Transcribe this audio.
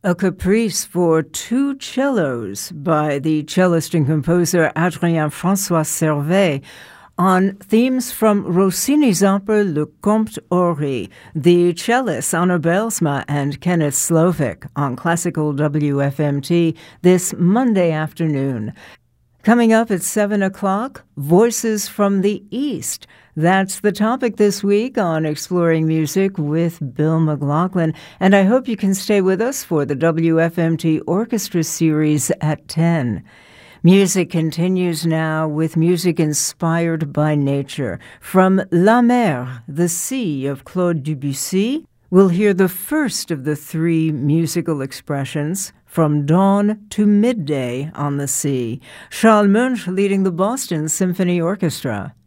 A Caprice for Two Cellos by the cellist and composer Adrien François Servet on themes from Rossini's opera Le Comte Ory, the cellists Anna Belsma and Kenneth Slovic on Classical WFMT this Monday afternoon. Coming up at 7 o'clock, Voices from the East. That's the topic this week on Exploring Music with Bill McLaughlin, and I hope you can stay with us for the WFMT Orchestra Series at 10. Music continues now with music inspired by nature. From La Mer, the Sea of Claude Debussy, we'll hear the first of the three musical expressions, From Dawn to Midday on the Sea. Charles Munch leading the Boston Symphony Orchestra.